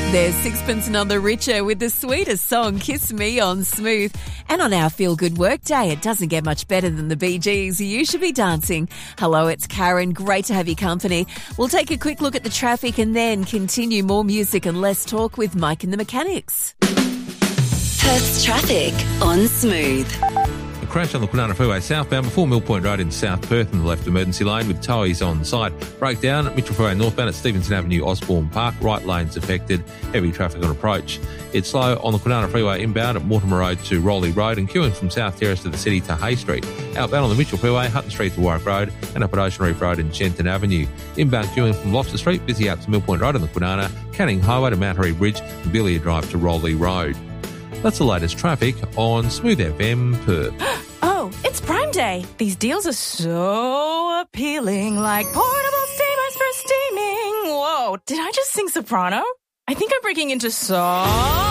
There's Sixpence None the Richer with the sweetest song, Kiss Me on Smooth. And on our Feel Good Work Day, it doesn't get much better than the Bee Gees. You should be dancing. Hello, it's Karen. Great to have your company. We'll take a quick look at the traffic and then continue more music and less talk with Mike and the Mechanics. Perth's traffic on Smooth. A crash on the Kwinana Freeway southbound before Mill Point Road in South Perth in the left emergency lane with towies on site. Breakdown at Mitchell Freeway northbound at Stevenson Avenue, Osborne Park. Right lanes affected. Heavy traffic on approach. It's slow on the Kwinana Freeway inbound at Mortimer Road to Rowley Road and queuing from South Terrace to the city to Hay Street. Outbound on the Mitchell Freeway, Hutton Street to Warwick Road and up at Ocean Reef Road and Shenton Avenue. Inbound queuing from Lobster Street, busy out to Mill Point Road on the Kwinana, Canning Highway to Mount Harry Bridge and Billiard Drive to Rowley Road. That's the latest traffic on Smooth FM Perth. Oh, it's Prime Day. These deals are so appealing, like portable steamers for steaming. Whoa, did I just sing soprano? I think I'm breaking into song.